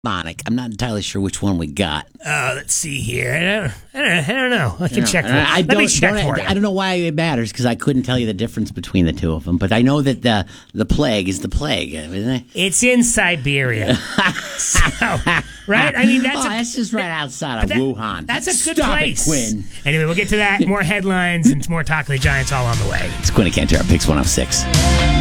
bubonic. I'm not entirely sure which one we got. Let's see here. I don't know. I can check for it. Let me check for you. I don't know why it matters because I couldn't tell you the difference between the two of them. But I know that the plague is the plague, isn't it? It's in Siberia. So, right? I mean, that's just right outside of Wuhan. That's a good Stop place. It, Quinn. Anyway, we'll get to that. More headlines and more Talk of the Giants all on the way. It's Quinn and Cantor, Picks 106.